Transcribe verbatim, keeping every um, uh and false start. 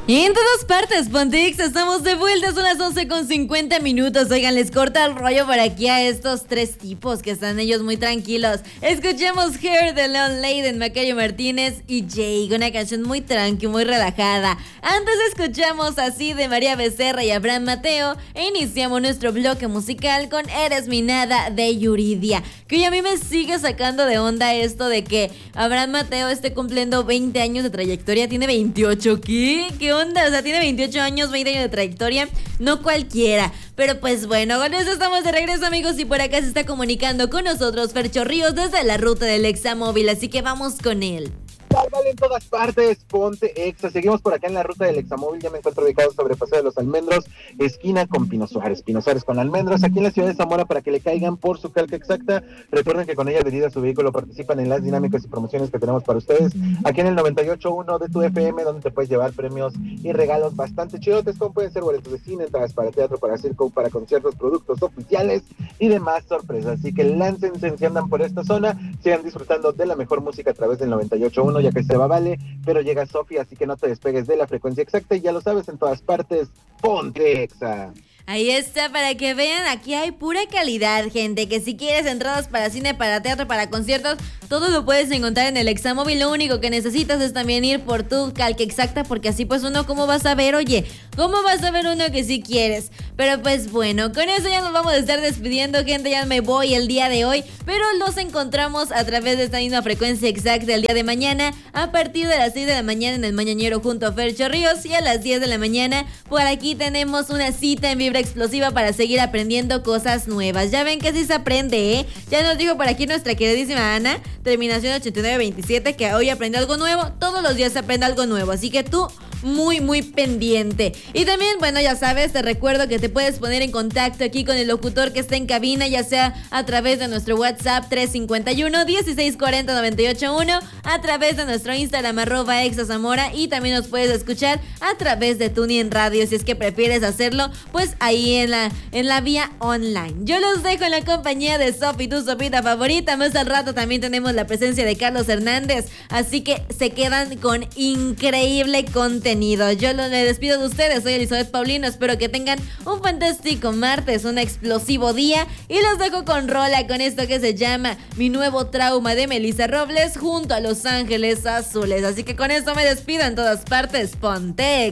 Y en todas partes, Pontex, estamos de vuelta, son las once con cincuenta minutos. Oigan, les corta el rollo por aquí a estos tres tipos que están ellos muy tranquilos. Escuchemos Hair de Leon Leiden, Macario Martínez y Jay, una canción muy tranqui, muy relajada. Antes escuchamos Así de María Becerra y Abraham Mateo e iniciamos nuestro bloque musical con Eres mi nada de Yuridia. Que hoy a mí me sigue sacando de onda esto de que Abraham Mateo esté cumpliendo veinte años de trayectoria, tiene veintiocho, ¿qué? ¿Qué onda? O sea, tiene veintiocho años, veinte años de trayectoria, no cualquiera. Pero pues bueno, con eso estamos de regreso, amigos, y por acá se está comunicando con nosotros Fercho Ríos desde la ruta del Examóvil, así que vamos con él. Vale, en todas partes, ponte Exa. Seguimos por acá en la ruta del Examóvil. Ya me encuentro ubicado sobre Paseo de los Almendros, esquina con Pino Suárez. Pino Suárez con Almendros, aquí en la ciudad de Zamora, para que le caigan por su calca exacta. Recuerden que con ella adherida a su vehículo participan en las dinámicas y promociones que tenemos para ustedes aquí en el noventa y ocho punto uno de tu F M, donde te puedes llevar premios y regalos bastante chidotes, como pueden ser boletos de cine, entradas para teatro, para circo, para conciertos, productos oficiales y demás sorpresas. Así que láncense, si andan por esta zona, sigan disfrutando de la mejor música a través del noventa y ocho punto uno, ya que se va Vale, pero llega Sofía, así que no te despegues de la frecuencia exacta y ya lo sabes, en todas partes, ponte Exa. Ahí está, para que vean, aquí hay pura calidad, gente, que si quieres entradas para cine, para teatro, para conciertos, todo lo puedes encontrar en el Examóvil. Lo único que necesitas es también ir por tu calca exacta, porque así pues uno, ¿cómo vas a ver? Oye, ¿cómo vas a ver uno que sí quieres? Pero pues bueno, con eso ya nos vamos a estar despidiendo, gente, ya me voy el día de hoy, pero los encontramos a través de esta misma frecuencia exacta el día de mañana, a partir de las seis de la mañana en el Mañanero junto a Fercho Ríos, y a las diez de la mañana por aquí tenemos una cita en Vibra Explosiva para seguir aprendiendo cosas nuevas. Ya ven que sí se aprende, ¿eh? Ya nos dijo por aquí nuestra queridísima Ana, terminación ochenta y nueve veintisiete, que hoy aprendió algo nuevo. Todos los días se aprende algo nuevo, así que tú muy muy pendiente. Y también, bueno, ya sabes, te recuerdo que te puedes poner en contacto aquí con el locutor que está en cabina, ya sea a través de nuestro WhatsApp tres cinco uno, dieciséis cuarenta, noventa y ocho uno, a través de nuestro Instagram arroba exazamora, y también nos puedes escuchar a través de TuneIn Radio si es que prefieres hacerlo, pues ahí en la, en la vía online. Yo los dejo en la compañía de Sofi, tu sopita favorita. Más al rato también tenemos la presencia de Carlos Hernández, así que se quedan con increíble contenido. Yo me despido de ustedes, soy Elizabeth Paulino, espero que tengan un fantástico martes, un explosivo día, y los dejo con rola, con esto que se llama Mi Nuevo Trauma de Melissa Robles junto a Los Ángeles Azules. Así que con esto me despido, en todas partes, ponte